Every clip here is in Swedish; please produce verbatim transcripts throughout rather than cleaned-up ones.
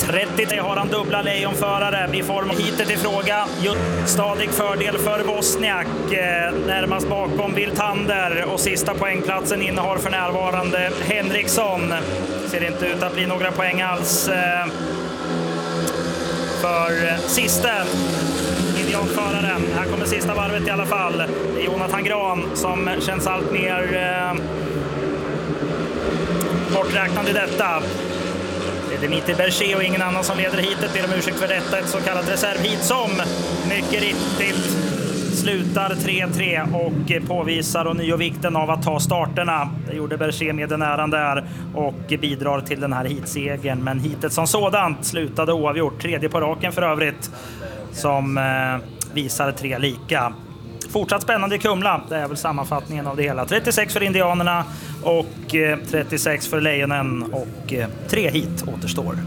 trettio har han dubbla lejonförare i form av hitet i fråga. Stadig fördel för Wozniak. Närmast bakom Wiltander och sista poängplatsen innehar för närvarande Henriksson. Ser inte ut att bli några poäng alls för sista indianföraren. Här kommer sista varvet i alla fall. Det är Jonathan Gran som känns allt mer eh, borträknad i detta. Det är Dimitri Berger och ingen annan som leder hitet. Ber om ursäkt för detta. Ett så kallat reservhit som mycket riktigt slutar tre tre och påvisar och nio vikten av att ta starterna. Det gjorde Berger med den äran där och bidrar till den här hitsegern. Men hitet som sådant slutade oavgjort. Tredje på raken för övrigt som eh, visar tre lika. Fortsatt spännande i Kumla. Det är väl sammanfattningen av det hela. trettiosex för indianerna och eh, trettiosex för lejonen och eh, tre hit återstår.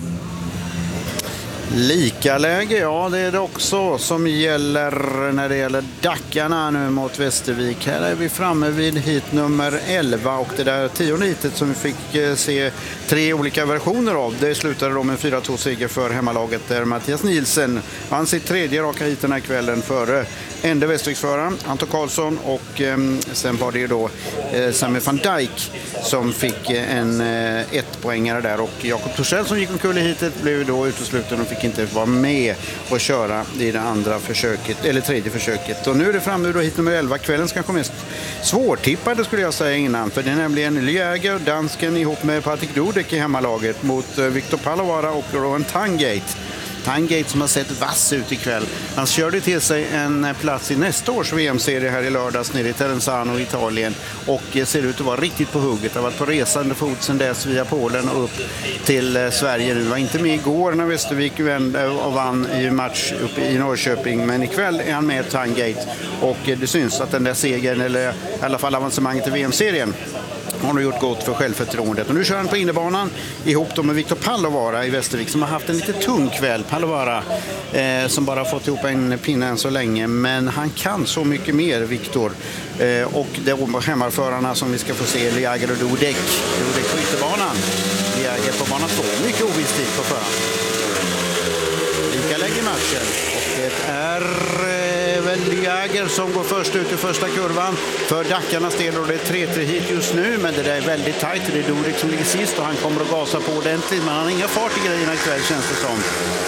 Lika läge, ja det är det också som gäller när det gäller Dackarna nu mot Västervik. Här är vi framme vid hit nummer elva och det där tionde hitet som vi fick eh, se tre olika versioner av. Det slutade då med en fyra två seger för hemmalaget där Mattias Nielsen vann sitt tredje raka hit den här kvällen före enda Västerviksföraren Anton Karlsson och eh, sen var det då eh, Sami van Dijk som fick en eh, ett poängare där och Jakob Torssell som gick omkull i hitet blev då utesluten och fick inte vara med och köra i det andra försöket eller tredje försöket. Och nu är det framme då hit nummer elva. Kvällens kanske mest svårtippade skulle jag säga innan, för det är nämligen Ljäger, dansken ihop med Patrik Dudek i hemmalaget mot Viktor Palovara och Rowan Tangate. Tangate som har sett vass ut ikväll. Han körde till sig en plats i nästa års V M-serie här i lördags nere i Terenzano i Italien och ser ut att vara riktigt på hugget. Har varit på resande fot sedan dess via Polen och upp till Sverige nu. Var inte med igår när Västervik vände och vann i match uppe i Norrköping, men ikväll är han med Tangate och det syns att den där segern, eller i alla fall avancemanget i V M-serien, har nu gjort gott för självförtroendet. Och nu kör han på innebanan ihop då med Viktor Palovara i Västervik som har haft en lite tung kväll. Palovara eh, som bara fått ihop en pinne än så länge, men han kan så mycket mer, Viktor. Eh, och det är hemmaförarna som vi ska få se, Ljäger och Dudek. Dudek på ytterbanan. Ljäger på bana två. Mycket oviss tid på förhand. Lika lägger matchen. Och det är eh, väl Ljäger som går först ut i första kurvan för Dackarnas del, och det är tre tre hit just nu, men det där är väldigt tajt. Det är Dudek som ligger sist och han kommer att gasa på ordentligt, men han har inga fart i grejerna ikväll känns det som.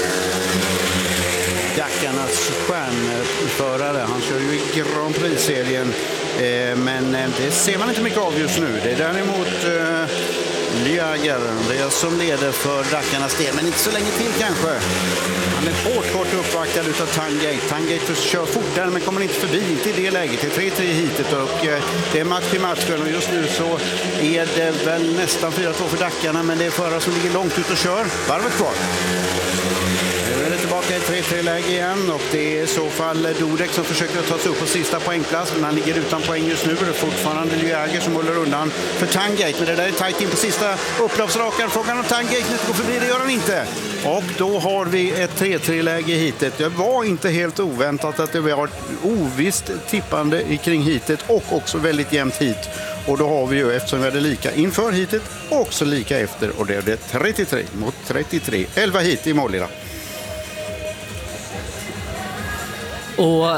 Dackarnas stjärnförare, han kör ju i Grand Prix-serien eh, men eh, det ser man inte mycket av just nu. Det är däremot eh, Ljäger, det är som leder för Dackarnas del, men inte så länge till kanske. Han är hårt, hårt uppvaktad utav Tangate. Tangate kör fortare men kommer inte förbi, inte i det läget. Det är tre tre hitet och eh, det är match i matchen, och just nu så är det väl nästan fyra två för Dackarna, men det är förare som ligger långt ut och kör. Varvet kvar. Nu är det tillbaka i tre tre läge igen och det är i så fall Dudek som försöker ta sig upp på sista poängplats, men han ligger utan poäng just nu. Det är fortfarande Ljäger som håller undan för Tangate, men det där är tajt in på sista upploppsrakan. Frågan om Tangate nu går förbi, det gör han inte. Och då har vi ett tre tre läge i hitet. Det var inte helt oväntat att det var ett ovisst tippande kring hitet och också väldigt jämnt hit. Och då har vi ju, eftersom vi hade lika inför hitet, också lika efter, och det är det trettiotre mot trettiotre. elva hit i Målilla. Och